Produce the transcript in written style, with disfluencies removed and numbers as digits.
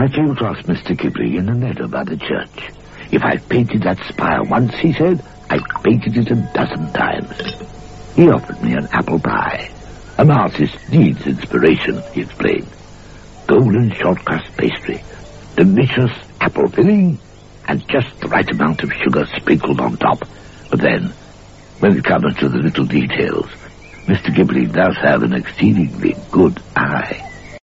I came across Mr. Ghibli in the meadow by the church. If I've painted that spire once, he said, I've painted it 12 times. He offered me an apple pie. An artist needs inspiration, he explained. Golden short crust pastry, delicious apple filling, and just the right amount of sugar sprinkled on top. But then, when it comes to the little details, Mr. Ghibli does have an exceedingly good eye.